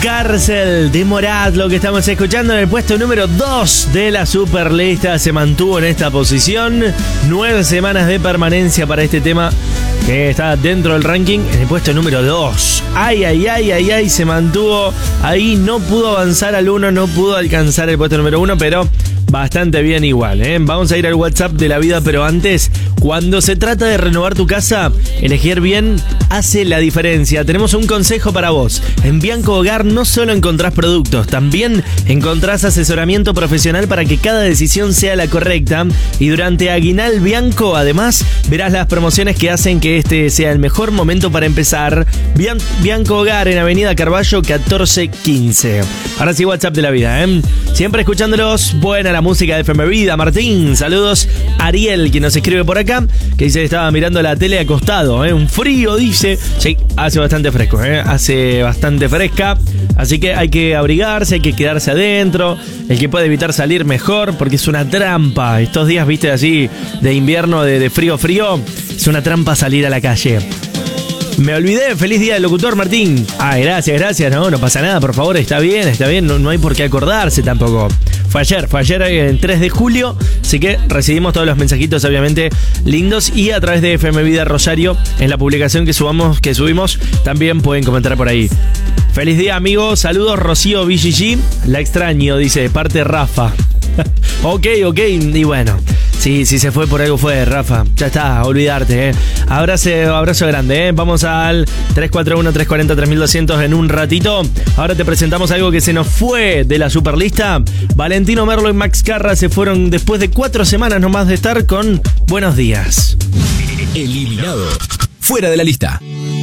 Cárcel de Morat, lo que estamos escuchando en el puesto número 2 de la Superlista. Se mantuvo en esta posición. 9 semanas de permanencia para este tema que está dentro del ranking en el puesto número 2. Ay, se mantuvo ahí. No pudo avanzar al 1, no pudo alcanzar el puesto número 1, pero bastante bien igual, ¿eh? Vamos a ir al WhatsApp de la vida, pero antes, cuando se trata de renovar tu casa, elegir bien hace la diferencia. Tenemos un consejo para vos. En Bianco Hogar no solo encontrás productos, también encontrás asesoramiento profesional para que cada decisión sea la correcta. Y durante Aguinal Bianco, además, verás las promociones que hacen que este sea el mejor momento para empezar. Bianco Hogar en Avenida Carballo 1415. Ahora sí, WhatsApp de la vida, ¿eh? Siempre escuchándolos. Buena la música de FM Vida. Martín, saludos. Ariel, quien nos escribe por acá, que dice que estaba mirando la tele acostado, ¿eh? Un frío, dice. Sí, hace bastante fresco, ¿eh? Hace bastante fresca. Así que hay que abrigarse, hay que quedarse adentro. El que puede evitar salir mejor, porque es una trampa. Estos días, viste, así de invierno, de frío, es una trampa salir a la calle. Me olvidé, feliz día del locutor, Martín. Gracias, no pasa nada, por favor, está bien, no hay por qué acordarse tampoco. Fue ayer el 3 de julio, así que recibimos todos los mensajitos, obviamente, lindos, y a través de FM Vida Rosario, en la publicación que subimos, también pueden comentar por ahí. Feliz día, amigos, saludos, Rocío BGG, la extraño, dice, de parte de Rafa. Ok, y bueno, si se fue por algo fue, Rafa, ya está, olvidarte, abrazo grande, vamos al 341-340-3200 en un ratito. Ahora te presentamos algo que se nos fue de la Superlista. Valentino Merlo y Max Carra se fueron después de 4 semanas nomás de estar con Buenos Días. Eliminado, fuera de la lista.